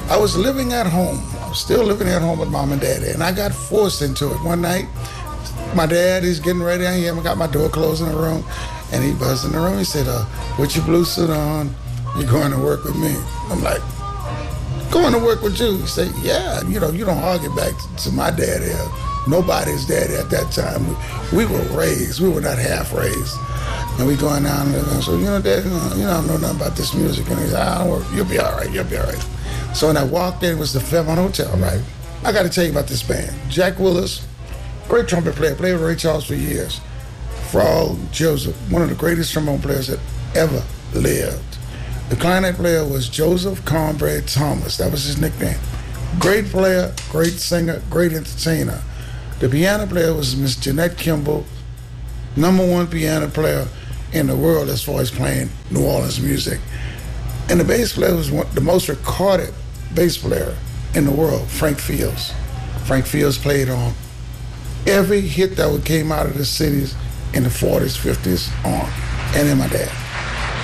I was living at home. I was still living at home with mom and daddy, and I got forced into it. One night, my dad, he's getting ready. I got my door closed in the room, and he buzzed in the room. He said, put your blue suit on. You're going to work with me. I'm like, going to work with you? He said, yeah. You don't argue back to my daddy. Nobody's daddy at that time. We were raised. We were not half raised. And we going down and so, Dad, I don't know nothing about this music. And he said, don't worry. You'll be all right. You'll be all right. So when I walked in, it was the Fairmont Hotel, right? I got to tell you about this band. Jack Willis, great trumpet player, played with Ray Charles for years. Frog Joseph, one of the greatest trombone players that ever lived. The clarinet player was Joseph Cornbread Thomas. That was his nickname. Great player, great singer, great entertainer. The piano player was Miss Jeanette Kimball, #1 piano player in the world as far as playing New Orleans music. And the bass player was the most recorded bass player in the world, Frank Fields. Frank Fields played on every hit that came out of the cities in the 40s, 50s on, and then my dad.